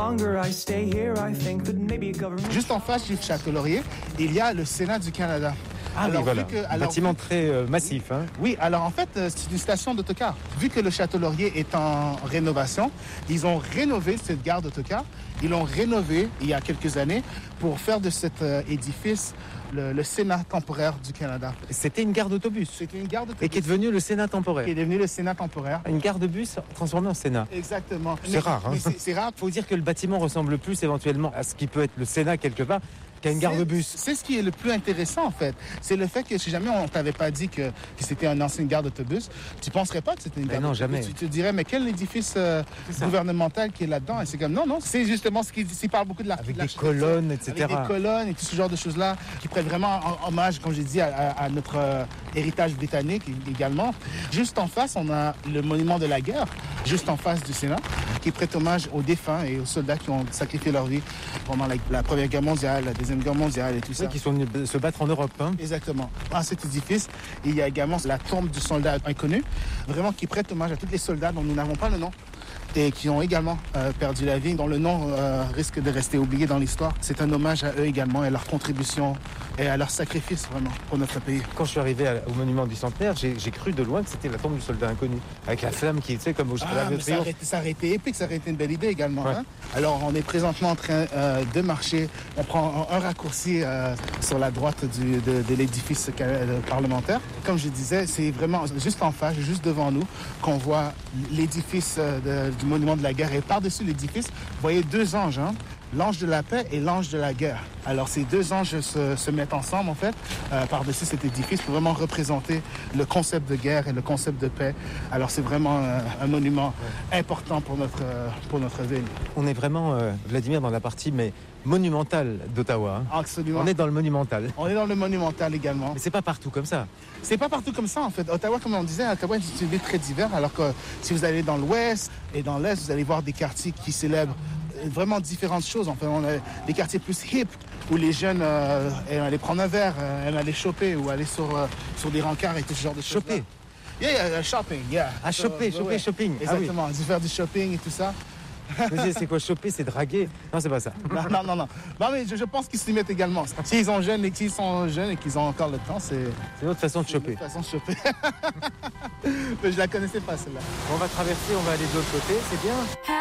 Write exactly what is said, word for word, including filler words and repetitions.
longer I stay here, I think that maybe government... Juste en face du Château-Laurier, il y a le Sénat du Canada. Ah alors, oui, voilà, que, alors, un bâtiment très euh, massif. Hein. Oui, alors en fait, c'est une station d'autocar. Vu que le Château-Laurier est en rénovation, ils ont rénové cette gare d'autocar. Ils l'ont rénové il y a quelques années pour faire de cet euh, édifice le, le Sénat temporaire du Canada. C'était une gare d'autobus. C'était une gare d'autobus. Et qui est devenue le Sénat temporaire. Qui est devenu le Sénat temporaire. Une gare de bus transformée en Sénat. Exactement. C'est mais, rare. Hein. Mais c'est, c'est rare. Il faut dire que le bâtiment ressemble plus éventuellement à ce qui peut être le Sénat quelque part qu'à une gare c'est, de bus. C'est ce qui est le plus intéressant en fait. C'est le fait que si jamais on t'avait pas dit que, que c'était une ancienne gare d'autobus, tu penserais pas que c'était une gare non, d'autobus. Jamais. Tu te dirais, mais quel édifice euh, gouvernemental qui est là-dedans? Et c'est comme, non, non, c'est justement ce qui s'y parle beaucoup de la Avec des colonnes, et cetera. Avec des colonnes et tout ce genre de choses-là qui prennent vraiment hommage, comme j'ai dit, à, à, à notre euh, héritage britannique également. Juste en face, on a le monument de la guerre, juste en face du Sénat, qui prête hommage aux défunts et aux soldats qui ont sacrifié leur vie pendant la, la Première Guerre mondiale, la Deuxième Guerre mondiale et tout ça. Oui, qui sont venus se battre en Europe. Hein. Exactement. À cet édifice, il y a également la tombe du soldat inconnu, vraiment qui prête hommage à tous les soldats dont nous n'avons pas le nom et qui ont également euh, perdu la vie, dont le nom euh, risque de rester oublié dans l'histoire. C'est un hommage à eux également et à leur contribution et à leur sacrifice vraiment pour notre pays. Quand je suis arrivé à, au monument du centenaire, j'ai, j'ai cru de loin que c'était la tombe du soldat inconnu, avec la flamme qui, tu sais, comme au ah, de ça, aurait, ça aurait été épique, ça aurait été une belle idée également. Ouais. Hein? Alors, on est présentement en train euh, de marcher. On prend un, un raccourci euh, sur la droite du, de, de l'édifice euh, parlementaire. Comme je disais, c'est vraiment juste en face, juste devant nous, qu'on voit l'édifice euh, de, du monument de la guerre. Et par-dessus l'édifice, vous voyez deux anges, hein? L'ange de la paix et l'ange de la guerre. Alors, ces deux anges se, se mettent ensemble, en fait, euh, par-dessus cet édifice pour vraiment représenter le concept de guerre et le concept de paix. Alors, c'est vraiment euh, un monument important pour notre, euh, pour notre ville. On est vraiment, euh, Vladimir, dans la partie mais monumentale d'Ottawa. Hein. Absolument. On est dans le monumental. On est dans le monumental également. Mais c'est pas partout comme ça. C'est pas partout comme ça, en fait. Ottawa, comme on disait, Ottawa est une ville très divers, alors que si vous allez dans l'ouest et dans l'est, vous allez voir des quartiers qui célèbrent vraiment différentes choses. Enfin, on a des quartiers plus hip où les jeunes euh, aiment aller prendre un verre, euh, aiment aller choper ou aller sur, euh, sur des rencarts et tout ce genre de choses. Choper. Yeah, yeah, shopping, yeah. Ah, choper, so, choper, ouais. shopping. Exactement, ah, oui. faire du shopping et tout ça. Mais c'est quoi, choper, c'est draguer? Non, c'est pas ça. Non, non, non. Non, non mais je, je pense qu'ils s'y mettent également. S'ils sont jeunes et qu'ils sont jeunes et qu'ils ont encore le temps, c'est... C'est une autre façon de choper. C'est une autre façon de choper. Mais je la connaissais pas, celle-là. On va traverser, on va aller de l'autre côté, c'est bien.